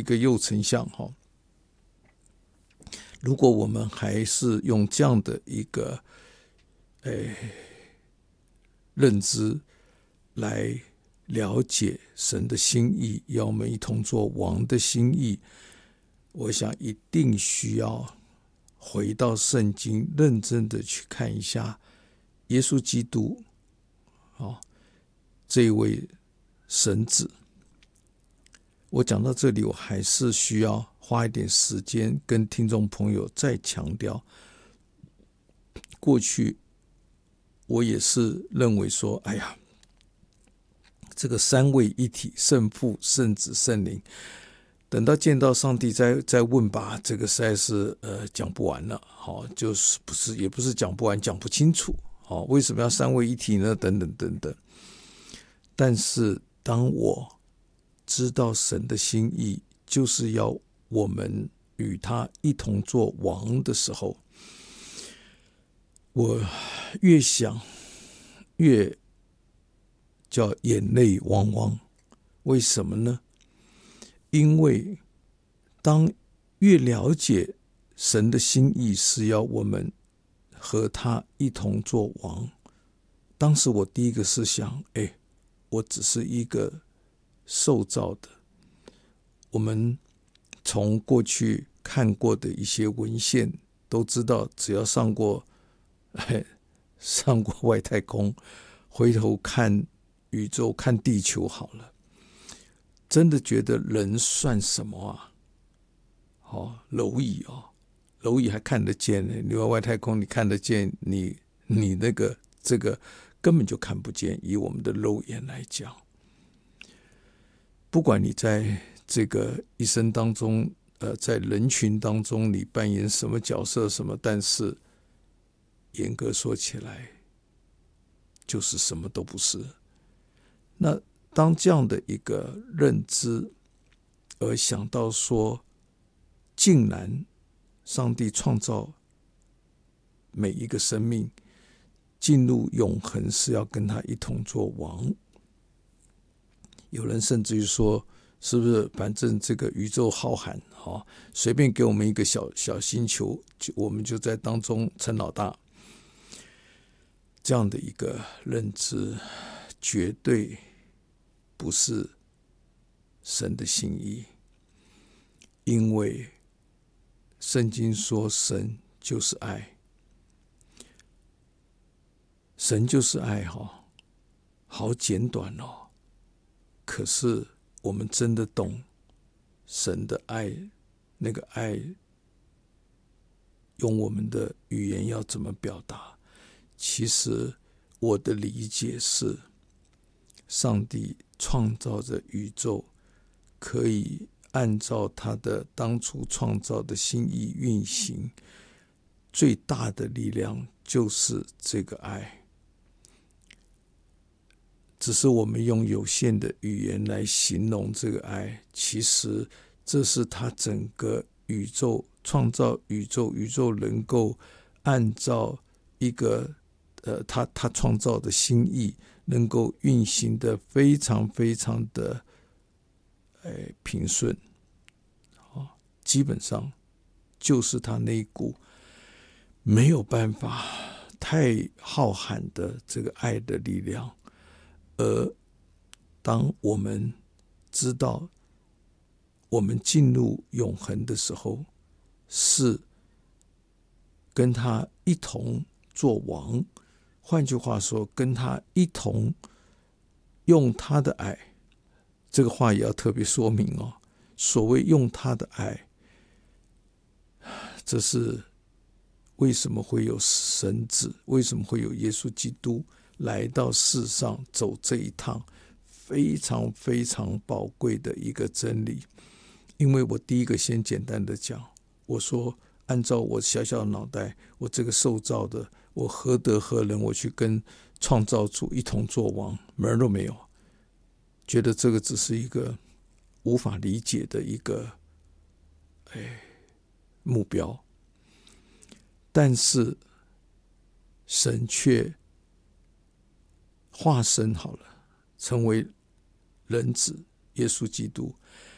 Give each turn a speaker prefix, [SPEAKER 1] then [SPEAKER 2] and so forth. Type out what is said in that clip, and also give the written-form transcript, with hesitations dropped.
[SPEAKER 1] 个右丞相如果我们还是用这样的一个认知来了解神的心意，要我们一同做王的心意，我想一定需要回到圣经，认真的去看一下耶稣基督这位神子。我讲到这里，我还是需要花一点时间跟听众朋友再强调，过去我也是认为说，这个三位一体，圣父、圣子、圣灵，等到见到上帝再问吧，这个实在是讲不完了，就是也不是讲不完，讲不清楚，为什么要三位一体呢？等等等等。但是当我知道神的心意就是要我们与他一同做王的时候，我越想越叫眼泪汪汪。为什么呢？因为当越了解神的心意是要我们和他一同做王，当时我第一个是想，我只是一个受造的。我们从过去看过的一些文献都知道，只要上过外太空，回头看宇宙，看地球好了，真的觉得人算什么啊？蝼蚁蝼蚁还看得见呢，你外太空你看得见，你这个根本就看不见，以我们的肉眼来讲。不管你在这个一生当中在人群当中你扮演什么角色什么，但是严格说起来就是什么都不是。那当这样的一个认知而想到说，竟然上帝创造每一个生命进入永恒是要跟他一同做王。有人甚至于说，是不是反正这个宇宙浩瀚随便给我们一个小星球，我们就在当中成老大。这样的一个认知绝对不是神的心意，因为圣经说神就是爱，神就是爱好简短可是我们真的懂神的爱，那个爱用我们的语言要怎么表达？其实我的理解是，上帝创造着宇宙，可以按照他的当初创造的心意运行，最大的力量就是这个爱。只是我们用有限的语言来形容这个爱，其实这是他整个宇宙创造宇宙能够按照一个他创造的心意能够运行的非常非常的平顺，基本上就是他那一股没有办法太浩瀚的这个爱的力量。而当我们知道我们进入永恒的时候，是跟他一同做王，换句话说，跟他一同用他的爱。这个话也要特别说明所谓用他的爱，这是为什么会有神子，为什么会有耶稣基督来到世上走这一趟非常非常宝贵的一个真理。因为我第一个先简单的讲，我说按照我小小的脑袋，我这个受造的，我何德何能我去跟创造主一同作王，门都没有。觉得这个只是一个无法理解的一个目标。但是神却化身好了，成为人子耶稣基督，